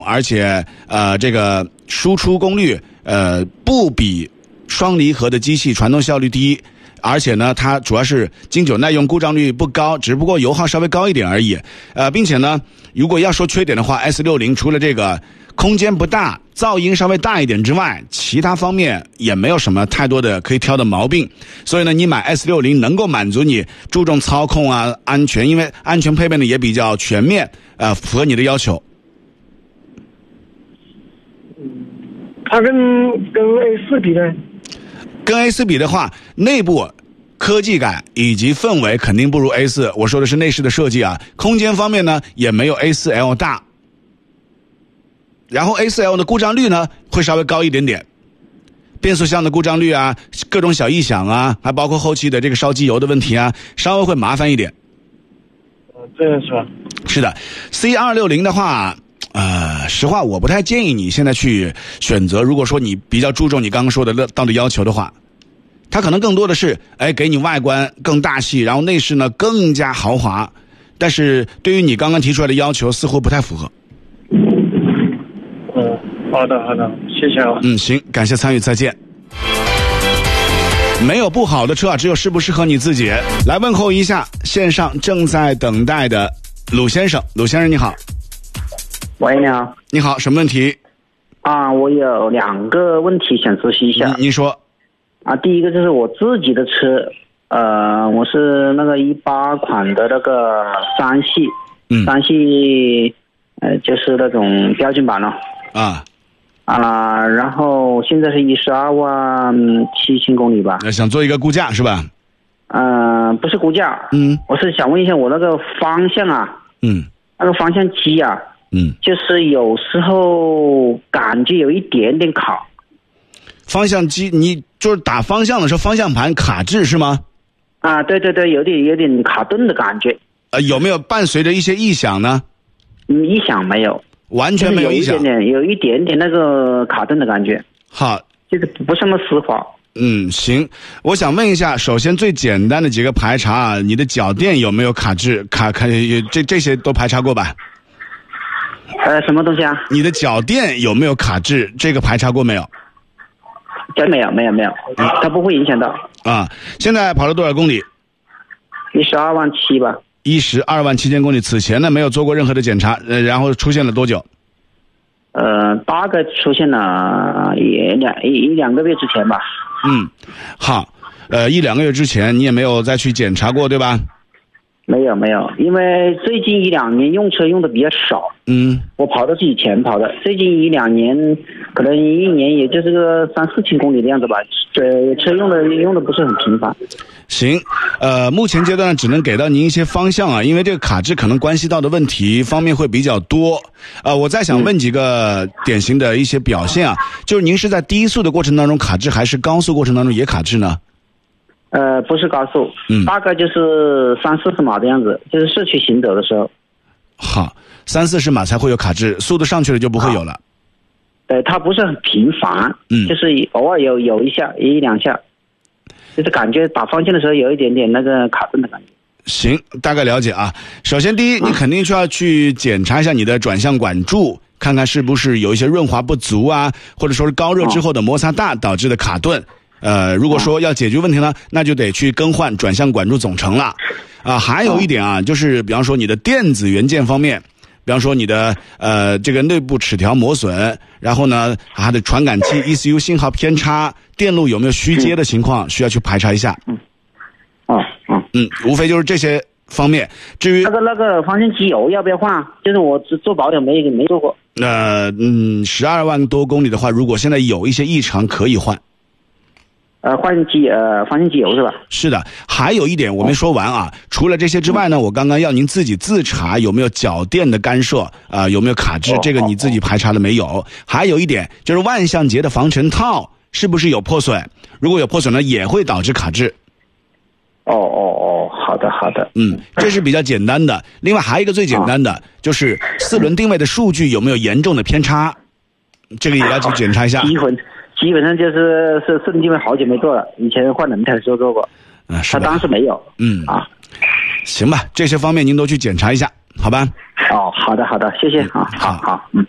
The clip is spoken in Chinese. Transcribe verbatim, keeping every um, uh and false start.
而且呃这个输出功率呃不比双离合的机器传动效率低，而且呢它主要是经久耐用，故障率不高，只不过油耗稍微高一点而已。呃并且呢如果要说缺点的话 ，S 六十 除了这个空间不大，噪音稍微大一点之外，其他方面也没有什么太多的可以挑的毛病。所以呢，你买 S 六十 能够满足你注重操控啊、安全，因为安全配备呢也比较全面，呃，符合你的要求。 它跟跟 A 四 比呢？ 跟 A 四 比的话，内部科技感以及氛围肯定不如 A 四。我说的是内饰的设计啊，空间方面呢也没有 A 四 L 大。然后 A 四 L 的故障率呢会稍微高一点点，变速箱的故障率啊，各种小异响啊，还包括后期的这个烧机油的问题啊，稍微会麻烦一点。 呃，这样是吧？ 是的 ，C 二六零的话，呃，实话我不太建议你现在去选择。如果说你比较注重你刚刚说的到的要求的话，它可能更多的是，哎，给你外观更大气，然后内饰呢更加豪华，但是对于你刚刚提出来的要求，似乎不太符合。 嗯，好的好的，谢谢啊。 嗯，行，感谢参与，再见。没有不好的车啊，只有适不适合你自己。来问候一下线上正在等待的鲁先生。鲁先生你好。 喂，你好。 你好，什么问题？ 啊，我有两个问题想咨询一下。 您说。 啊，第一个就是我自己的车，呃，我是那个一八款的那个三系， 嗯， 三系，呃，就是那种标准版了。 啊。 啊，然后现在是一十二万七千公里吧。 想做一个估价是吧？ 嗯、呃，不是估价， 嗯， 我是想问一下我那个方向啊， 嗯， 那个方向机啊， 嗯， 就是有时候感觉有一点点卡。 方向机，你就是打方向的时候，方向盘卡滞是吗？ 啊，对对对，有点有点卡顿的感觉。 呃，有没有伴随着一些异响呢？ 嗯，异响没有。 完全没有异响， 有一点点，有一点点那个卡顿的感觉。 好， 就是不是那么丝滑。 嗯，行。我想问一下，首先最简单的几个排查啊，你的脚垫有没有卡滞？卡卡这这些都排查过吧？ 呃，什么东西啊？ 你的脚垫有没有卡滞？这个排查过没有？ 这没有，没有，没有，嗯、它不会影响到。 啊，现在跑了多少公里？ 一十二万七吧。 一十二万七千公里，此前呢没有做过任何的检查，呃，然后出现了多久？ 呃，大概出现了也两一一两个月之前吧。 嗯，好，呃，一两个月之前你也没有再去检查过，对吧？ 没有没有，因为最近一两年用车用的比较少。 嗯， 我跑的是以前跑的，最近一两年可能一年也就是个三四千公里的样子吧。这车用的用的不是很频繁。 行，呃，目前阶段只能给到您一些方向啊，因为这个卡滞可能关系到的问题方面会比较多。呃，我再想问几个典型的一些表现啊，就是您是在低速的过程当中卡滞，还是高速过程当中也卡滞呢？ 呃，不是高速， 嗯， 大概就是三四十码的样子，就是市区行走的时候。 好，三四十码才会有卡滞，速度上去了就不会有了。 对，它不是很频繁， 嗯， 就是偶尔有有一下一两下，就是感觉打方向的时候有一点点那个卡顿的感觉。 行，大概了解啊。首先第一，你肯定需要去检查一下你的转向管柱，看看是不是有一些润滑不足啊，或者说是高热之后的摩擦大导致的卡顿。呃，如果说要解决问题呢，那就得去更换转向管柱总成了。啊，还有一点啊，就是比方说你的电子元件方面，比方说你的呃这个内部齿条磨损，然后呢它的传感器 E C U 信号偏差，电路有没有虚接的情况，需要去排查一下。 嗯，哦哦， 嗯，无非就是这些方面。至于那个那个方向机油要不要换？就是我只做保养没没做过。 呃嗯，十二万多公里的话，如果现在有一些异常，可以换。 呃，换机呃，方向机油是吧？ 是的，还有一点我没说完啊。除了这些之外呢，我刚刚要您自己自查有没有脚垫的干涉啊、呃，有没有卡滞，这个你自己排查了没有？还有一点就是万向节的防尘套是不是有破损？如果有破损呢，也会导致卡滞。 哦哦哦，好的好的。 嗯，这是比较简单的。另外还有一个最简单的，就是四轮定位的数据有没有严重的偏差，这个也要去检查一下。 基本基本上就是是四轮定位好久没做了，以前换轮胎的时候做过， 啊，是他当时没有。 嗯啊， 行吧，这些方面您都去检查一下，好吧？ 哦，好的好的，谢谢啊，好好，嗯。